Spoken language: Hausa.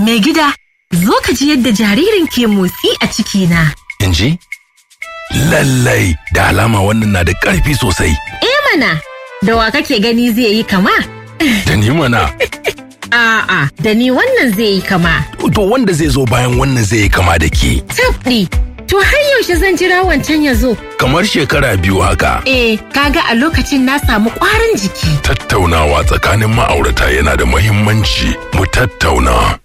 Mai gida, zo ka ji yadda jaririn ke motsi a cikina. In ji? Lallai, da alama wannan na da ƙarfi sosai. Mana, da wa kake gani zai yi kama? Da ni mana. A'a, da ni wannan zai yi kama. To wanda zai zo bayan wannan zai yi kama da ke. Tabɗi, to har yaushe zan jira wancan ya zo? Kamar shekara 2 haka. Kaga a lokacin na samu ƙwarin jiki. Tattaunawa tsakanin ma'aurata yana da muhimmanci. Mu tattauna.